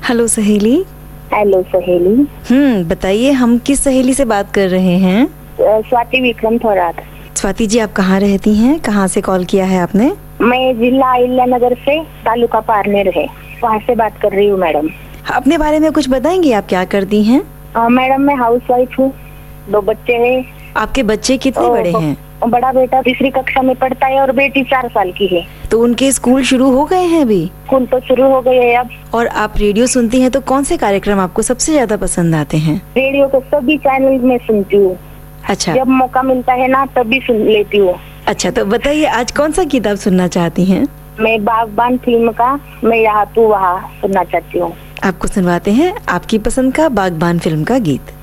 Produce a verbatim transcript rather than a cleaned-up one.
Hello सहेली। Hello सहेली। हम्म बताइए, हम किस सहेली से बात कर रहे हैं? स्वाति विक्रम थोराट। स्वाति जी, आप कहाँ रहती हैं? कहाँ से कॉल किया है आपने? मैं जिला अहिल्या नगर से, तालुका पारनेर है, वहाँ से बात कर रही हूँ मैडम। अपने बारे में कुछ बताएंगी, आप क्या करती हैं? मैडम मैं हाउस वाइफ हूँ, दो बच्चे हैं। आपके बच्चे कितने बड़े हैं? बड़ा बेटा तीसरी कक्षा में पढ़ता है और बेटी चार साल की है। तो उनके स्कूल शुरू हो गए हैं अभी? स्कूल तो शुरू हो गए हैं अब। और आप रेडियो सुनती हैं तो कौन से कार्यक्रम आपको सबसे ज्यादा पसंद आते हैं? रेडियो को सभी चैनल में सुनती हूँ। अच्छा, जब मौका मिलता है ना तभी सुन लेती हूँ। अच्छा, तो बताइए आज कौन सा गीत आप सुनना चाहती हैं? मैं बागबान फिल्म का मैं यहाँ तू वहाँ सुनना चाहती हूँ। आपको सुनवाते हैं आपकी पसंद का बागबान फिल्म का गीत।